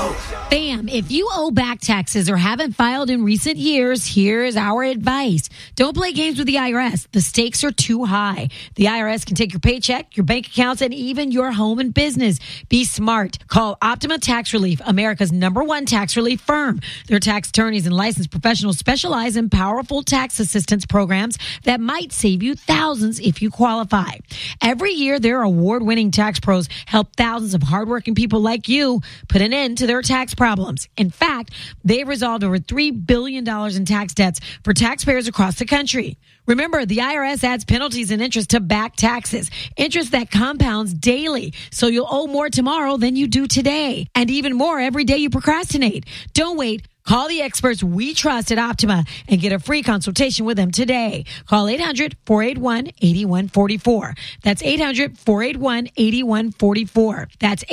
Bam, if you owe back taxes or haven't filed in recent years, here's our advice. Don't play games with the IRS. The stakes are too high. The IRS can take your paycheck, your bank accounts, and even your home and business. Be smart. Call Optima Tax Relief, America's #1 tax relief firm. Their tax attorneys and licensed professionals specialize in powerful tax assistance programs that might save you thousands if you qualify. Every year, their award-winning tax pros help thousands of hardworking people like you put an end to their tax problems. In fact, they've resolved over $3 billion in tax debts for taxpayers across the country. Remember, the IRS adds penalties and interest to back taxes, interest that compounds daily, so you'll owe more tomorrow than you do today, and even more every day you procrastinate. Don't wait. Call the experts we trust at Optima and get a free consultation with them today. Call 800-481-8144. That's 800-481-8144. That's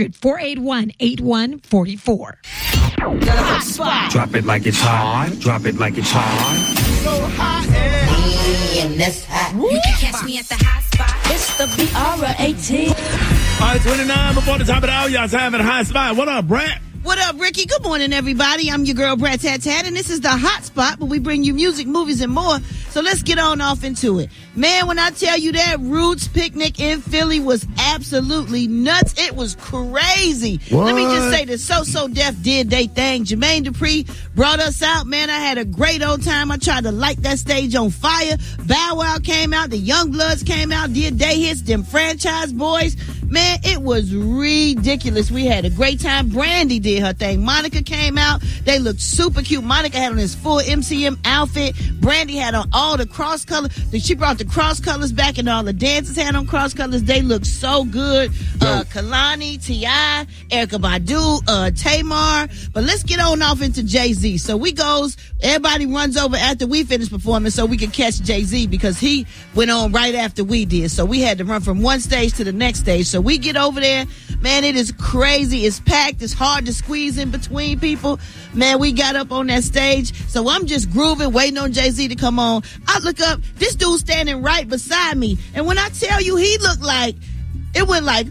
800-481-8144. Hot spot. Drop it like it's hot. Drop it like it's hot. So hot and this hot. You can catch me at the hot spot. It's the BR18. All right, 29 before the top of the hour. Y'all's having a hot spot. What up, Brett? What up, Ricky? Good morning, everybody. I'm your girl, Brat Tat Tat, and this is the Hot Spot, where we bring you music, movies, and more. So let's get on off into it. Man, when I tell you that Roots picnic in Philly was absolutely nuts, it was crazy. What? Let me just say that So Def did they thing. Jermaine Dupri brought us out. Man, I had a great old time. I tried to light that stage on fire. Bow Wow came out. The Young Bloods came out, did they hits, them Franchise Boys. Man, it was ridiculous. We had a great time. Brandy did her thing. Monica came out. They looked super cute. Monica had on his full MCM outfit. Brandy had on all the cross colors. She brought the cross colors back, and all the dancers had on cross colors. They looked so good. Kalani, T.I., Erykah Badu, Tamar. But let's get on off into Jay-Z. So everybody runs over after we finish performing so we could catch Jay-Z, because he went on right after we did. So we had to run from one stage to the next stage. So we get over there. Man, it is crazy. It's packed. It's hard to squeeze in between people. Man, we got up on that stage. So I'm just grooving, waiting on Jay-Z to come on. I look up. This dude standing right beside me. And when I tell you, he looked like, it went like,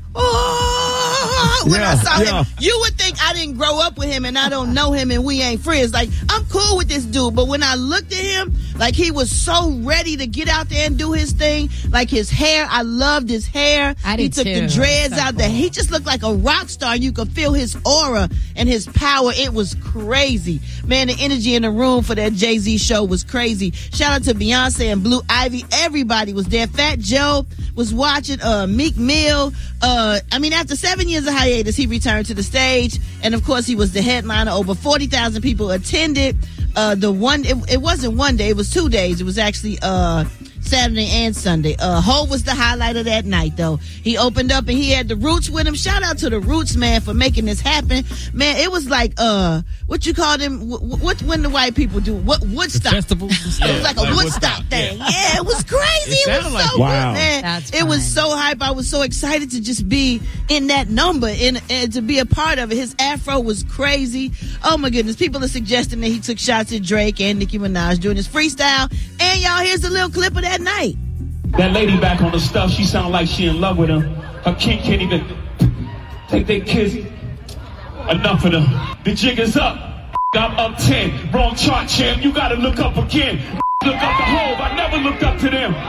oh, when I saw him. You would think I didn't grow up with him and I don't know him and we ain't friends. Like, I'm cool with this dude, but when I looked at him, like, he was so ready to get out there and do his thing. Like, his hair, I loved his hair. He took the dreads out there. He just looked like a rock star. You could feel his aura and his power. It was crazy. Man, the energy in the room for that Jay-Z show was crazy. Shout out to Beyonce and Blue Ivy. Everybody was there. Fat Joe was watching, Meek Mill. After 7 years of hiatus, he returned to the stage, and of course, he was the headliner. Over 40,000 people attended. It wasn't one day; it was 2 days. It was actually Saturday and Sunday. Hov was the highlight of that night, though. He opened up and he had the Roots with him. Shout out to the Roots, man, for making this happen. Man, it was like what you call them? What when the white people do? What Woodstock? Festival? It was like a Woodstock thing. Yeah, it was crazy. It was so good, man. It was so hype. I was so excited to just be in that number and to be a part of it. His afro was crazy. Oh my goodness. People are suggesting that he took shots at Drake and Nicki Minaj during his freestyle. And y'all, here's a little clip of that night. That lady back on the stuff, she sound like she in love with him. Her kid can't even take their kiss. Enough of them. The jig is up. I'm up 10. Wrong chart, champ. You gotta look up again. Look up the Hov. I never looked up to them.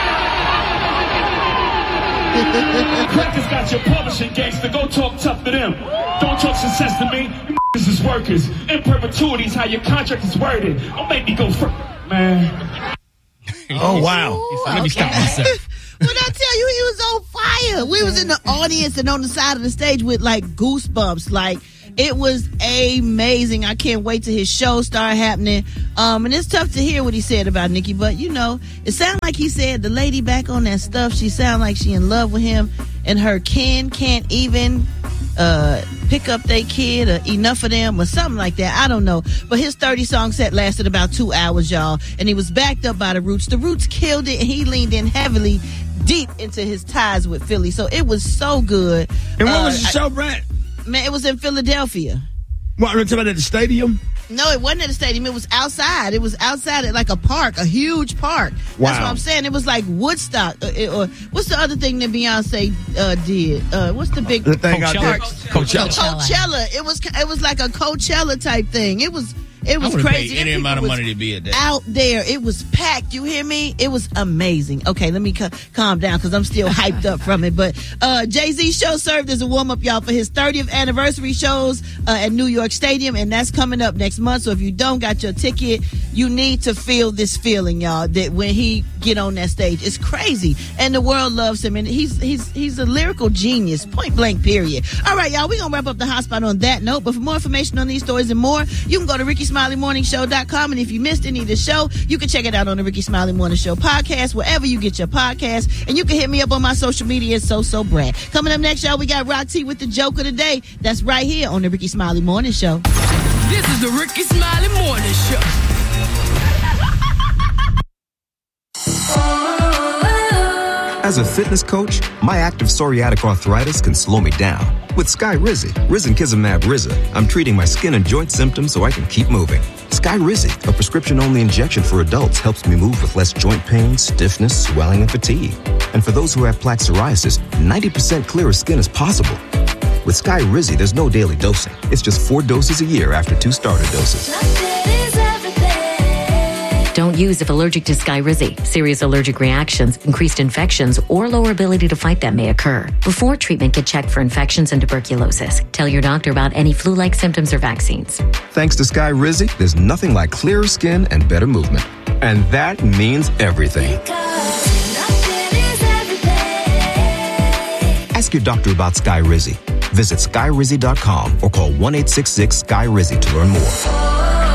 Crackers got your publishing gangster. Go talk tough to them. Don't talk success to me. You this is workers. In perpetuities, how your contract is worded. Don't make me go man. Oh, wow. Let me stop myself. When I tell you, he was on fire. We was in the audience and on the side of the stage with, like, goosebumps. Like, it was amazing. I can't wait till his show start happening. And it's tough to hear what he said about Nicki, but, you know, it sounded like he said the lady back on that stuff, she sound like she in love with him, and her kin can't even pick up their kid or enough of them or something like that. I don't know. But his 30-song set lasted about 2 hours, y'all. And he was backed up by the Roots. The Roots killed it, and he leaned in heavily deep into his ties with Philly. So it was so good. And what was the show, Brad? Man, it was in Philadelphia. What, are you talking about at the stadium? No, it wasn't at a stadium. It was outside. It was outside at like a park, a huge park. Wow. That's what I'm saying. It was like Woodstock. Or what's the other thing that Beyonce did? What's the big thing out there? Coachella. It was like a Coachella type thing. It was crazy. Pay any amount of money to be at that. Out there, it was packed. You hear me? It was amazing. Okay, let me calm down because I'm still hyped up from it. But Jay-Z's show served as a warm-up, y'all, for his 30th anniversary shows at New York Stadium, and that's coming up next month. So if you don't got your ticket, you need to feel this feeling, y'all, that when he get on that stage, it's crazy, and the world loves him, and he's a lyrical genius, point blank, period. All right, y'all, we're gonna wrap up the hot spot on that note. But for more information on these stories and more, you can go to RickySmileyMorningShow.com, and if you missed any of the show, you can check it out on the Ricky Smiley Morning Show podcast, wherever you get your podcast, and you can hit me up on my social media. It's So Brad. Coming up next, y'all, we got Rock T with the joke of the day. That's right here on the Ricky Smiley Morning Show. This is the Ricky Smiley Morning Show. As a fitness coach, my active psoriatic arthritis can slow me down. With Skyrizi, Risankizumab Riza, I'm treating my skin and joint symptoms so I can keep moving. Skyrizi, a prescription-only injection for adults, helps me move with less joint pain, stiffness, swelling, and fatigue. And for those who have plaque psoriasis, 90% clearer skin is possible. With Skyrizi, there's no daily dosing. It's just 4 doses a year after 2 starter doses. Don't use if allergic to Skyrizi. Serious allergic reactions, increased infections, or lower ability to fight them may occur. Before treatment, get checked for infections and tuberculosis. Tell your doctor about any flu-like symptoms or vaccines. Thanks to Skyrizi, there's nothing like clearer skin and better movement. And that means everything. Ask your doctor about Skyrizi. Visit Skyrizi.com or call 1-866-SKY-RIZI to learn more.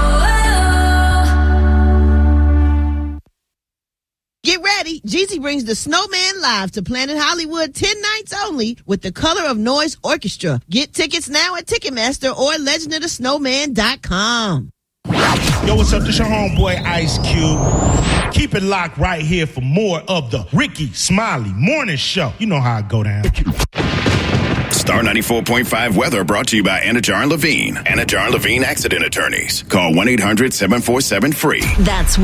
Get ready. Jeezy brings the Snowman live to Planet Hollywood 10 nights only with the Color of Noise Orchestra. Get tickets now at Ticketmaster or legendofthesnowman.com. Yo, what's up? This your homeboy Ice Cube. Keep it locked right here for more of the Ricky Smiley Morning Show. You know how I go down. Star 94.5 weather brought to you by Anajar and Levine. Anajar and Levine Accident Attorneys. Call 1-800-747-FREE. That's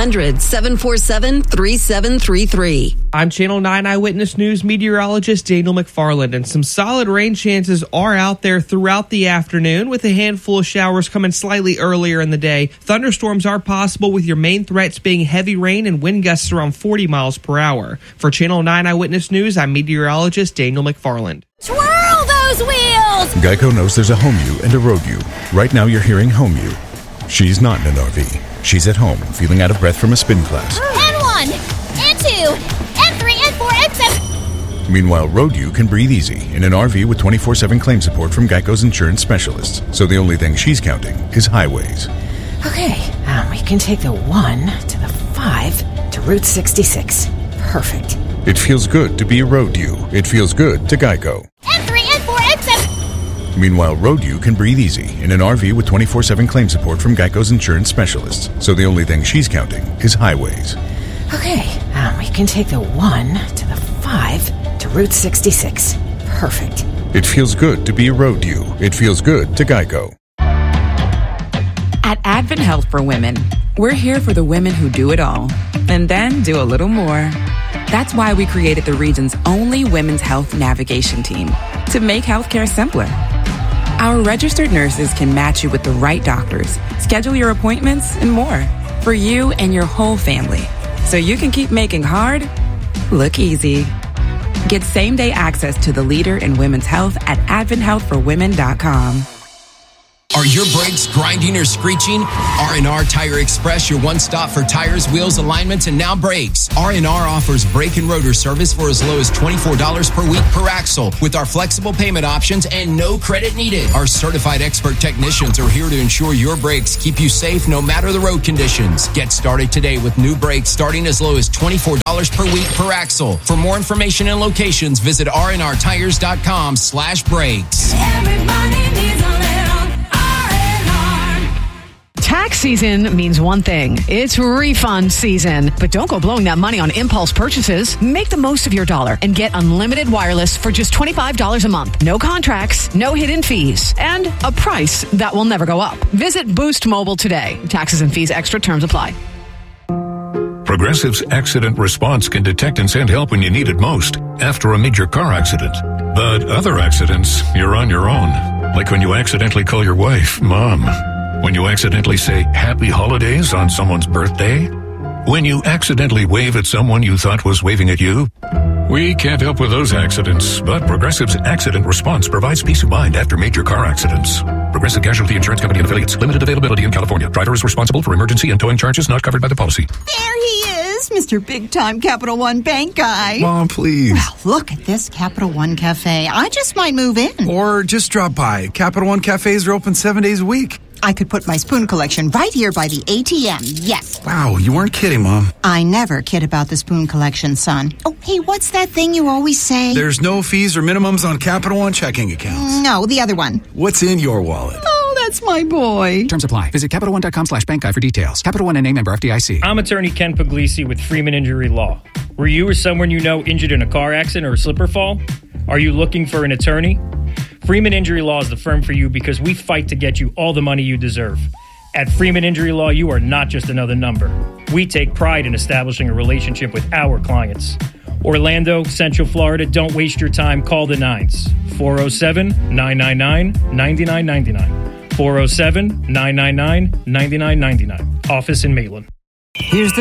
1-800-747-3733. I'm Channel 9 Eyewitness News meteorologist Daniel McFarland, and some solid rain chances are out there throughout the afternoon, with a handful of showers coming slightly earlier in the day. Thunderstorms are possible, with your main threats being heavy rain and wind gusts around 40 miles per hour. For Channel 9 Eyewitness News, I'm meteorologist Daniel McFarland. Twirl those wheels! Geico knows there's a home you and a road you. Right now you're hearing home you. She's not in an RV. She's at home, feeling out of breath from a spin class. And 1, and 2, and 3, and 4, and 7. Meanwhile, road you can breathe easy in an RV with 24/7 claim support from Geico's insurance specialists. So the only thing she's counting is highways. Okay, we can take the 1 to the 5 to Route 66. Perfect. It feels good to be a road you. It feels good to Geico. And 3, and 4, and 7. Meanwhile, road you can breathe easy in an RV with 24/7 claim support from Geico's insurance specialists. So the only thing she's counting is highways. Okay, we can take the 1 to the 5 to Route 66. Perfect. It feels good to be a road you. It feels good to Geico. At Advent Health for Women, we're here for the women who do it all, and then do a little more. That's why we created the region's only women's health navigation team, to make healthcare simpler. Our registered nurses can match you with the right doctors, schedule your appointments, and more for you and your whole family, so you can keep making hard look easy. Get same-day access to the leader in women's health at AdventHealthForWomen.com. Are your brakes grinding or screeching? R&R Tire Express, your one-stop for tires, wheels, alignments, and now brakes. R&R offers brake and rotor service for as low as $24 per week per axle with our flexible payment options and no credit needed. Our certified expert technicians are here to ensure your brakes keep you safe no matter the road conditions. Get started today with new brakes starting as low as $24 per week per axle. For more information and locations, visit rnrtires.com/brakes. Everybody needs a little. Tax season means one thing. It's refund season. But don't go blowing that money on impulse purchases. Make the most of your dollar and get unlimited wireless for just $25 a month. No contracts, no hidden fees, and a price that will never go up. Visit Boost Mobile today. Taxes and fees extra, terms apply. Progressive's accident response can detect and send help when you need it most after a major car accident. But other accidents, you're on your own. Like when you accidentally call your wife Mom. When you accidentally say Happy Holidays on someone's birthday. When you accidentally wave at someone you thought was waving at you. We can't help with those accidents, but Progressive's accident response provides peace of mind after major car accidents. Progressive Casualty Insurance Company and Affiliates. Limited availability in California. Driver is responsible for emergency and towing charges not covered by the policy. There he is, Mr. Big-Time Capital One Bank guy. Mom, please. Well, look at this Capital One Cafe. I just might move in. Or just drop by. Capital One Cafes are open 7 days a week. I could put my spoon collection right here by the ATM. Yes. Wow, you weren't kidding, Mom. I never kid about the spoon collection, son. Oh, hey, what's that thing you always say? There's no fees or minimums on Capital One checking accounts. No, the other one. What's in your wallet? Oh, that's my boy. Terms apply. Visit CapitalOne.com/bankguy for details. Capital One NA, member FDIC. I'm attorney Ken Puglisi with Freeman Injury Law. Were you or someone you know injured in a car accident or a slip or fall? Are you looking for an attorney? Freeman Injury Law is the firm for you because we fight to get you all the money you deserve. At Freeman Injury Law, you are not just another number. We take pride in establishing a relationship with our clients. Orlando, Central Florida, don't waste your time. Call the 9s. 407-999-9999. 407-999-9999. Office in Maitland. Here's the